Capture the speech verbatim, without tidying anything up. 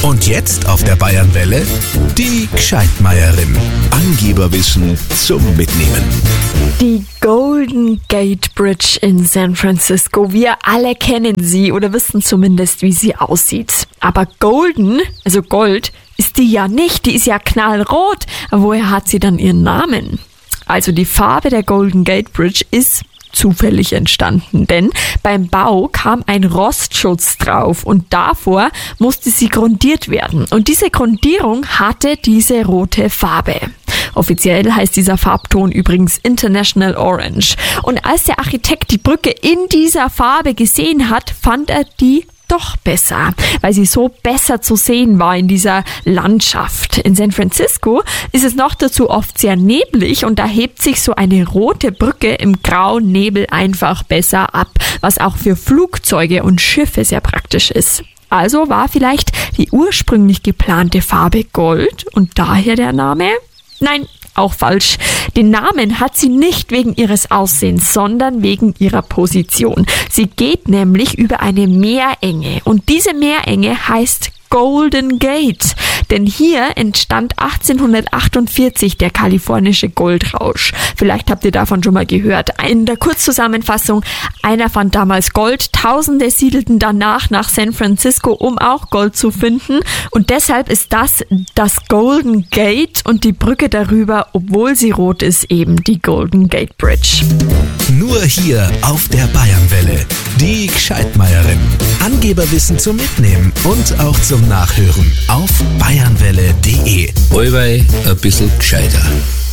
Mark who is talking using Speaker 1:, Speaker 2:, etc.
Speaker 1: Und jetzt auf der Bayernwelle die Gscheidmeierin. Angeberwissen zum Mitnehmen.
Speaker 2: Die Golden Gate Bridge in San Francisco. Wir alle kennen sie oder wissen zumindest, wie sie aussieht. Aber golden, also Gold, ist die ja nicht. Die ist ja knallrot. Aber woher hat sie dann ihren Namen? Also die Farbe der Golden Gate Bridge ist zufällig entstanden, denn beim Bau kam ein Rostschutz drauf und davor musste sie grundiert werden. Und diese Grundierung hatte diese rote Farbe. Offiziell heißt dieser Farbton übrigens International Orange. Und als der Architekt die Brücke in dieser Farbe gesehen hat, fand er die doch besser, weil sie so besser zu sehen war in dieser Landschaft. In San Francisco ist es noch dazu oft sehr neblig und da hebt sich so eine rote Brücke im grauen Nebel einfach besser ab, was auch für Flugzeuge und Schiffe sehr praktisch ist. Also war vielleicht die ursprünglich geplante Farbe Gold und daher der Name? Nein, auch falsch. Den Namen hat sie nicht wegen ihres Aussehens, sondern wegen ihrer Position. Sie geht nämlich über eine Meerenge und diese Meerenge heißt Golden Gate, denn hier entstand achtzehnhundertachtundvierzig der kalifornische Goldrausch. Vielleicht habt ihr davon schon mal gehört. In der Kurzzusammenfassung, einer fand damals Gold, Tausende siedelten danach nach San Francisco, um auch Gold zu finden und deshalb ist das das Golden Gate und die Brücke darüber, obwohl sie rot ist, eben die Golden Gate Bridge.
Speaker 1: Nur hier auf der Bayernwelle. Die Gscheidmeierin. Angeberwissen zum Mitnehmen und auch zum Nachhören auf bayernwelle punkt de.
Speaker 3: Allweil ein bisschen gescheiter.